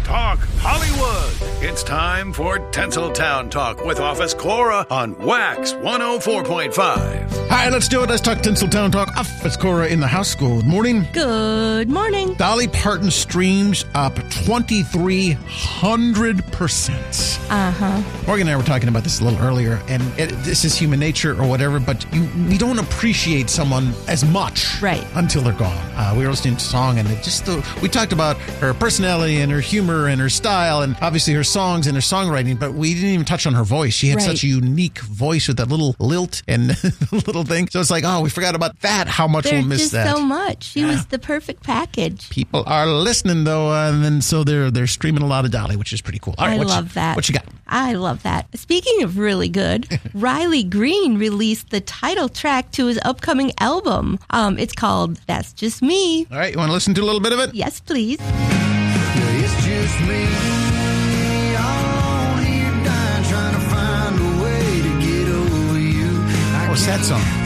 Talk Hollywood. It's time for Tinseltown Talk with Office Cora on Wax 104.5. Hi, let's do it. Let's talk Tinseltown Talk. Office Cora in the house. Good morning. Good morning. Dolly Parton streams up 2,300%. Morgan and I were talking about this a little earlier, and this is human nature or whatever, but we don't appreciate someone as much until they're gone. We were listening to a song, and we talked about her personality and her humor and her style, and obviously her songs and her songwriting, but we didn't even touch on her voice. She had such a unique voice with that little lilt and little thing. So it's like, we forgot about that. How much we'll miss that. So much. She was the perfect package. People are listening though, and then so they're streaming a lot of Dolly, which is pretty cool. All right, I love that. What you got? I love that. Speaking of really good, Riley Green released the title track to his upcoming album. It's called That's Just Me. All right, you want to listen to a little bit of it? Yes, please. It's just me, all here dying, trying to find a way to get over you. What's that song?